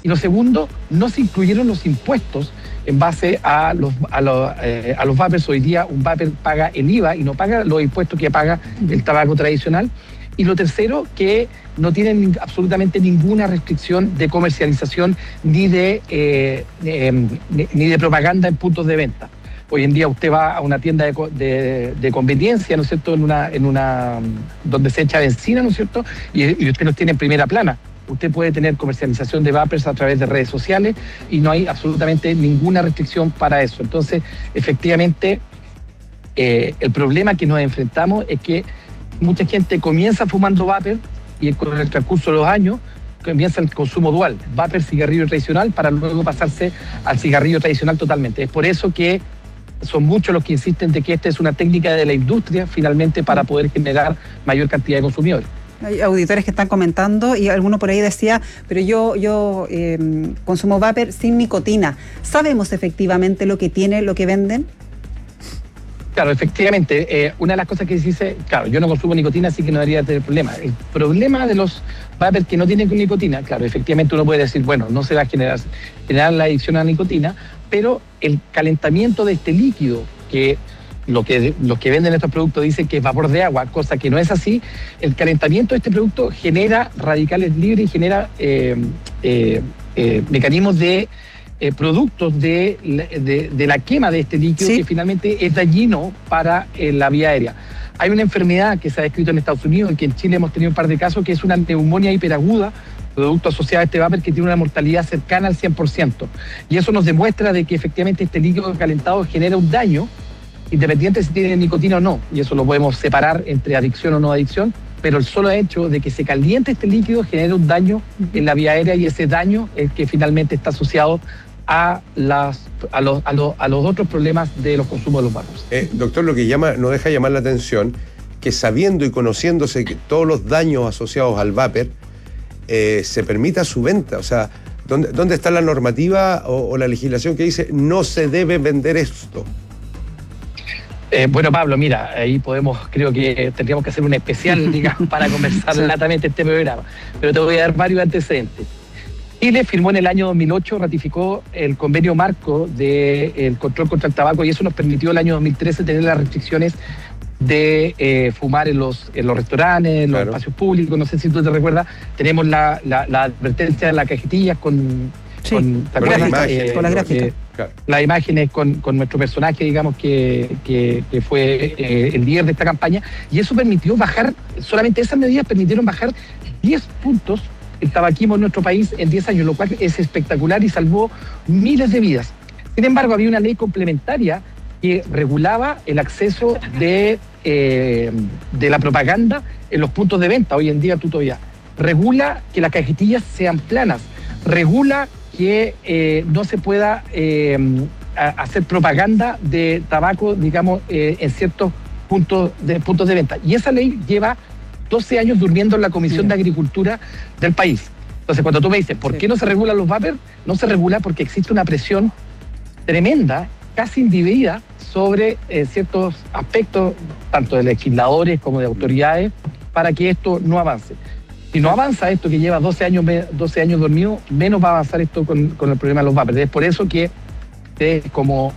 Y lo segundo, no se incluyeron los impuestos en base a los vapers. Hoy día un vaper paga el IVA y no paga los impuestos que paga el tabaco tradicional. Y lo tercero, que no tienen absolutamente ninguna restricción de comercialización ni de propaganda en puntos de venta. Hoy en día usted va a una tienda de conveniencia, ¿no es cierto?, donde se echa benzina, ¿no es cierto?, y usted los tiene en primera plana. Usted puede tener comercialización de vapers a través de redes sociales y no hay absolutamente ninguna restricción para eso. Entonces, efectivamente, el problema que nos enfrentamos es que mucha gente comienza fumando vapor y con el transcurso de los años comienza el consumo dual, vapor, cigarrillo tradicional, para luego pasarse al cigarrillo tradicional totalmente. Es por eso que son muchos los que insisten de que esta es una técnica de la industria finalmente para poder generar mayor cantidad de consumidores. Hay auditores que están comentando y alguno por ahí decía, pero yo consumo vapor sin nicotina. ¿Sabemos efectivamente lo que tiene, lo que venden? Claro, efectivamente. Una de las cosas que se dice, claro, yo no consumo nicotina, así que no debería tener problema. El problema de los vapers que no tienen nicotina, claro, efectivamente uno puede decir, bueno, no se va a generar la adicción a la nicotina, pero el calentamiento de este líquido, que los que venden estos productos dicen que es vapor de agua, cosa que no es así. El calentamiento de este producto genera radicales libres y genera mecanismos de productos de la quema de este líquido, ¿sí?, que finalmente es dañino para la vía aérea. Hay una enfermedad que se ha descrito en Estados Unidos y que en Chile hemos tenido un par de casos, que es una neumonía hiperaguda, producto asociado a este vapor, que tiene una mortalidad cercana al 100%. Y eso nos demuestra de que efectivamente este líquido calentado genera un daño, independiente si tiene nicotina o no, y eso lo podemos separar entre adicción o no adicción, pero el solo hecho de que se caliente este líquido genera un daño en la vía aérea, y ese daño es que finalmente está asociado a los otros problemas de los consumos de los vapers. Doctor, lo que no deja llamar la atención, que sabiendo y conociéndose que todos los daños asociados al vapor, se permita su venta. O sea, ¿dónde está la normativa o la legislación que dice no se debe vender esto? Bueno, Pablo, mira, ahí creo que tendríamos que hacer un especial, digamos, para conversar latamente este programa, pero te voy a dar varios antecedentes. Chile firmó en el año 2008, ratificó el convenio marco del control contra el tabaco, y eso nos permitió el año 2013 tener las restricciones de fumar en los restaurantes, en los espacios públicos. No sé si tú te recuerdas, tenemos la advertencia de las cajetillas con las gráficas. Las imágenes con nuestro personaje, digamos, que fue el líder de esta campaña, y eso permitió bajar, solamente esas medidas permitieron bajar 10 puntos el tabaquismo en nuestro país en 10 años, lo cual es espectacular y salvó miles de vidas. Sin embargo, había una ley complementaria que regulaba el acceso de la propaganda en los puntos de venta. Hoy en día tú todavía regula que las cajetillas sean planas, regula que no se pueda hacer propaganda de tabaco, digamos, en ciertos puntos de venta. Y esa ley lleva 12 años durmiendo en la Comisión de Agricultura del país. Entonces, cuando tú me dices, ¿por qué no se regulan los vapers? No se regula porque existe una presión tremenda, casi indebida, sobre ciertos aspectos, tanto de legisladores como de autoridades, para que esto no avance. Si no avanza esto, que lleva 12 años dormido, menos va a avanzar esto con el problema de los vapers. Es por eso que ustedes como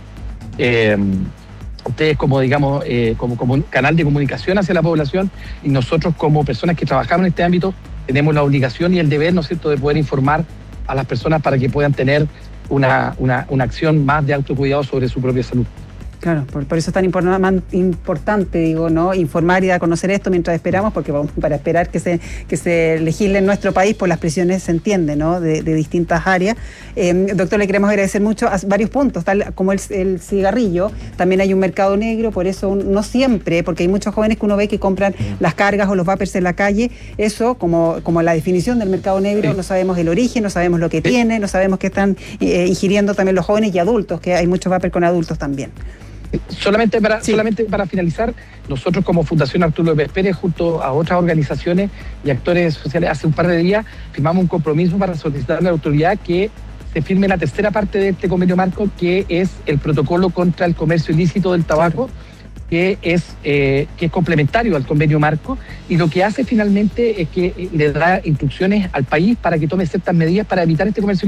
digamos, como un canal de comunicación hacia la población, y nosotros como personas que trabajamos en este ámbito, tenemos la obligación y el deber, ¿no es cierto?, de poder informar a las personas para que puedan tener una acción más de autocuidado sobre su propia salud. Claro, por eso es tan importante, digo, ¿no?, informar y dar a conocer esto mientras esperamos, porque vamos para esperar que se legisle en nuestro país, por las presiones, se entiende, ¿no?, de distintas áreas. Doctor, le queremos agradecer mucho a varios puntos, tal como el cigarrillo. También hay un mercado negro, por eso no siempre, porque hay muchos jóvenes que uno ve que compran las cargas o los vapers en la calle. Eso, como la definición del mercado negro, no sabemos el origen, no sabemos lo que tiene, no sabemos qué están ingiriendo también los jóvenes y adultos, que hay muchos vapers con adultos también. Solamente para finalizar, nosotros como Fundación Arturo López Pérez, junto a otras organizaciones y actores sociales, hace un par de días firmamos un compromiso para solicitar a la autoridad que se firme la tercera parte de este convenio marco, que es el protocolo contra el comercio ilícito del tabaco, que es complementario al convenio marco, y lo que hace finalmente es que le da instrucciones al país para que tome ciertas medidas para evitar este comercio